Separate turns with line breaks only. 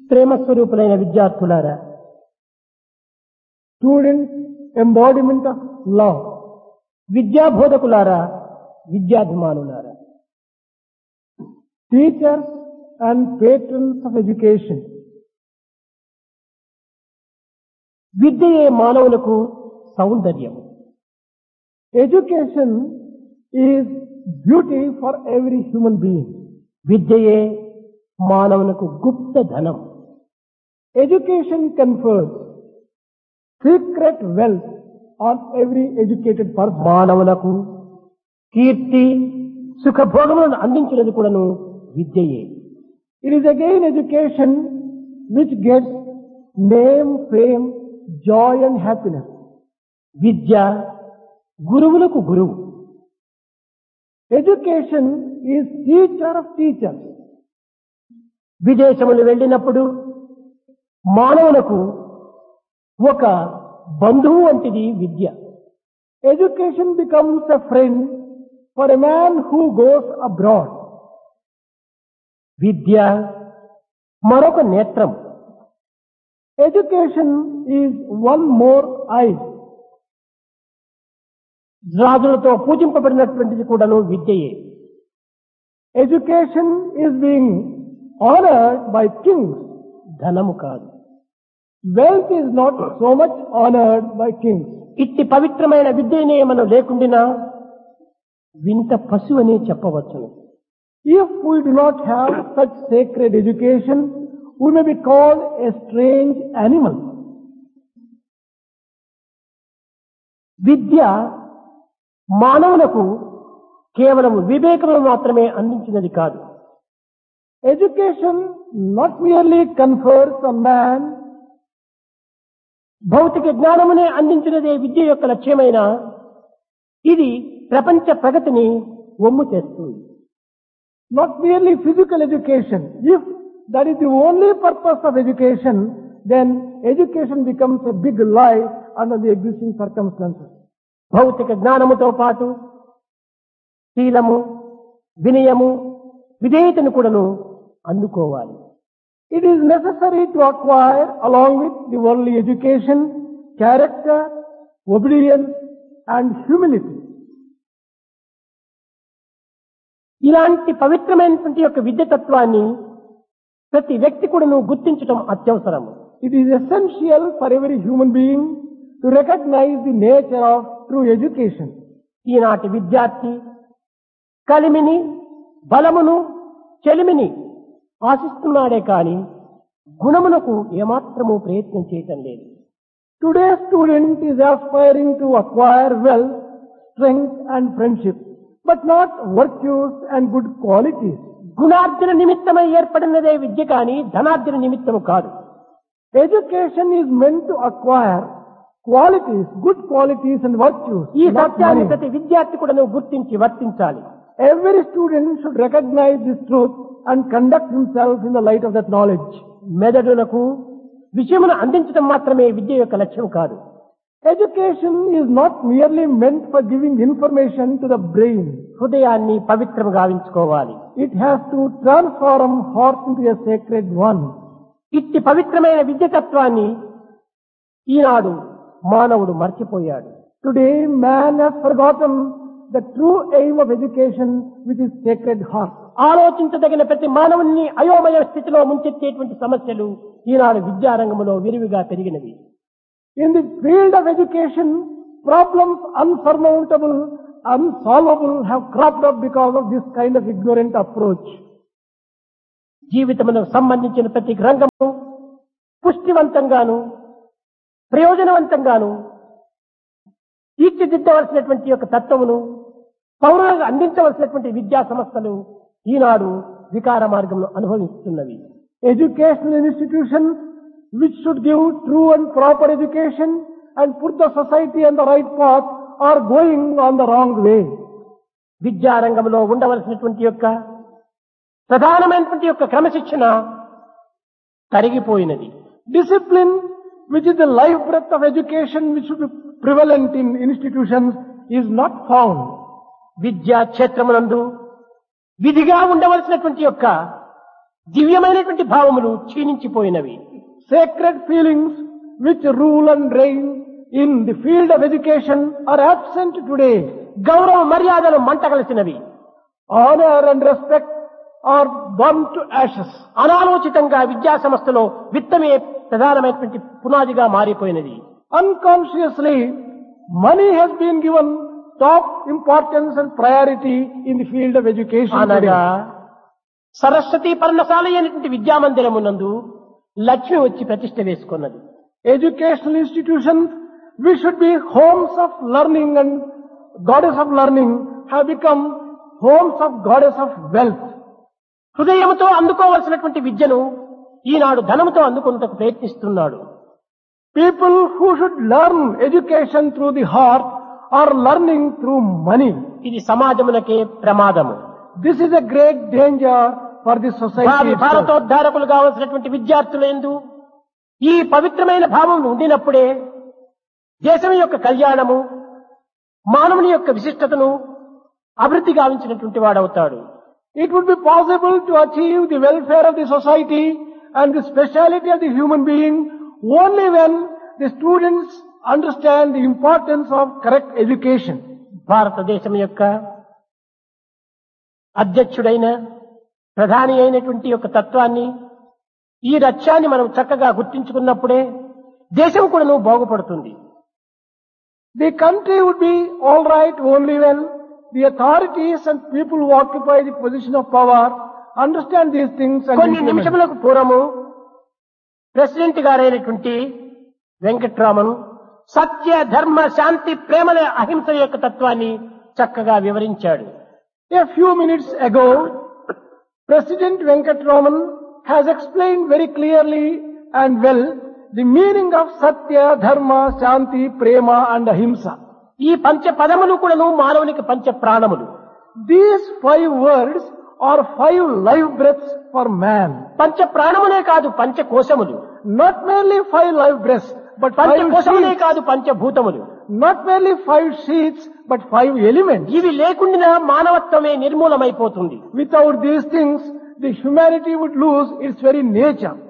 ప్రేమ స్వరూపులైన విద్యార్థులారా,
Students, embodiment of love.
విద్యా బోధకులారా, విద్యాభిమానులారా,
Teachers and patrons of education.
విద్యయే మానవులకు సౌందర్యం.
Education is beauty for every human being.
విద్యయే మానవులకు గుప్త ధనం.
Education confers secret wealth on every educated person.
మానవులకు కీర్తి సుఖభోగములను అందించినది కూడాను విద్యయే.
It is again education which gets name, fame, joy and happiness.
విద్య గురువులకు గురువు.
Education is teacher of teachers.
విదేశములు వెళ్ళినప్పుడు మానవులకు ఒక బంధువు వంటిది విద్య.
Education becomes a friend for a man who goes abroad.
విద్య మరొక నేత్రం.
Education is one more eye.
రాజులతో పూజింపబడినటువంటిది కూడాను విద్యయే.
Education is being honored by kings.
ధనము కాదు.
Wealth is not so much honored by kings.
ఇట్టి పవిత్రమైన విద్యనే మనం లేకుండినా వింత పశువు అనే చెప్పవచ్చును.
If we do not have such sacred education, we may be called a strange animal.
విద్య మానవులకు కేవలం వివేకమును మాత్రమే అందించినది కాదు.
Education not merely confers on man
భౌతిక జ్ఞానమునే అందించినదే విద్య యొక్క లక్ష్యమైన ఇది ప్రపంచ ప్రగతిని ఒమ్ము చేస్తుంది.
not merely physical education. If that is the only purpose of education, then education becomes a big lie under the existing circumstances.
భౌతిక జ్ఞానముతో పాటు శీలము, వినయము, విధేయతను కూడాను అందుకోవాలి.
It is necessary to acquire, along with the worldly education, character, obedience and humility.
ఇలాంటి పవిత్రమైనటువంటి యొక్క విద్య తత్వాన్ని ప్రతి వ్యక్తి కూడాను గుర్తించడం అత్యవసరము.
It is essential for every human being to recognize the nature of true education.
ఈనాటి విద్యార్థి కలిమిని, బలమును, చెలిమిని ఆశిస్తున్నాడే కాని గుణమునకు ఏమాత్రము ప్రయత్నం చేయటం లేదు.
Today's student is aspiring to acquire wealth, strength and friendship, but not virtues and good qualities.
గుణార్జన నిమిత్తమై ఏర్పడినదే విద్య కాని ధనార్జన నిమిత్తము కాదు.
Education is meant to acquire qualities, good qualities and virtues.
ఈ
not
సత్యాన్ని
money.
ప్రతి విద్యార్థి కూడా గుర్తించి వర్తించాలి.
Every student should recognize this truth and conduct himself in the light of that knowledge.
మెదడులకు విషయమును అందించడం మాత్రమే విద్య యొక్క లక్ష్యం కాదు.
Education is not merely meant for giving information to the brain.
హృదయాన్ని పవిత్రము గావించుకోవాలి.
It has to transform heart into a sacred one.
ఇట్టి పవిత్రమైన విద్య తత్వాన్ని ఈనాడు మానవుడు మర్చిపోయాడు.
Today man has forgotten the true aim of education, which is sacred heart.
ఆలోచించదగిన ప్రతి మానవుని అయోమయ స్థితిలో ముంచెత్తేటువంటి సమస్యలు ఈనాడు విద్యారంగంలో విరివిగా పెరిగినవి.
In the field of education, problems unsurmountable, unsolvable have cropped up because of this kind of ignorant approach.
జీవితమునకు సంబంధించిన ప్రతి రంగము పుష్టివంతంగాను ప్రయోజనవంతంగాను తీర్చిదిద్దవలసినటువంటి యొక్క తత్వమును పౌరులకు అందించవలసినటువంటి విద్యా సంస్థలు ఈనాడు వికార మార్గంలో అనుభవిస్తున్నవి.
Educational institutions which should give true and proper education and put the society on the right path are going on the wrong way.
విద్యారంగంలో ఉండవలసినటువంటి యొక్క ప్రధానమైనటువంటి యొక్క క్రమశిక్షణ తరిగిపోయినది.
Discipline, which is the life breath of education, which should be prevalent in institutions, is not found.
విద్యా క్షేత్రమునందు విధిగా ఉండవలసినటువంటి యొక్క దివ్యమైనటువంటి భావములు క్షీణించిపోయినవి.
Sacred feelings which rule and reign in the field of education are absent today.
గౌరవ మర్యాదలు మంటగలిసినవి.
Honor and respect are burnt to ashes.
అనాలోచితంగా విద్యా సంస్థలో విత్తమే ప్రధానమైనటువంటి పునాదిగా మారిపోయినది.
Unconsciously, money has been given top importance and priority in the field of education
అనగా
today.
Saraswati పర్ణశాల అయినటువంటి విద్యామందిరమునందు లక్ష్మి వచ్చి ప్రతిష్ఠ వేసుకున్నది.
Educational institutions, which should be homes of learning and goddess of learning, have become homes of goddess of wealth.
హృదయముతో అందుకోవలసినటువంటి విద్యను ఈనాడు ధనముతో అందుకున్నటకు ప్రయత్నిస్తున్నాడు.
People who should learn education through the heart are learning through money.
ఇది సమాజమునకే ప్రమాదము.
This is a great danger for the society itself.
భారతోద్ధారకులు కావలసినటువంటి విద్యార్థులందు ఈ పవిత్రమైన భావం ఉండినప్పుడే దేశం యొక్క కళ్యాణము, మానవుని యొక్క విశిష్టతను అభివృద్ధి గావించినటువంటి వాడవుతాడు.
It would be possible to achieve the welfare of the society and the speciality of the human being only when the students understand the importance of correct education.
భారతదేశం యొక్క అధ్యక్షుడైన ప్రధాని అయినటువంటి యొక్క తత్వాన్ని, ఈ లక్ష్యాన్ని మనం చక్కగా గుర్తించుకున్నప్పుడే దేశం కూడా బాగుపడుతుంది.
The country would be all right only when the authorities and people who occupy the position of power understand these things and
కొన్ని
implement.
నిమిషములకు పూర్వము ప్రెసిడెంట్ గారైనటువంటి వెంకట్రామన్ సత్య, ధర్మ, శాంతి, ప్రేమల, అహింస యొక్క తత్వాన్ని చక్కగా వివరించాడు.
A few minutes ago, President Venkatraman has explained very clearly and well the meaning of Satya, Dharma, Shanti, Prema and Ahimsa.
ఈ పంచ పదములు కూడాను మానవునికి పంచ ప్రాణములు.
These 5 words are 5 life breaths for man.
పంచ ప్రాణములే కాదు పంచ కోశములు.
Not merely 5 life breaths, but
పంచ
5
కోశములే
sheets.
కాదు పంచభూతములు.
Not merely 5 sheets, but 5 elements.
ఇవి లేకుండా మానవత్వమే నిర్మూలమైపోతుంది.
Without these things, the humanity would lose its very nature.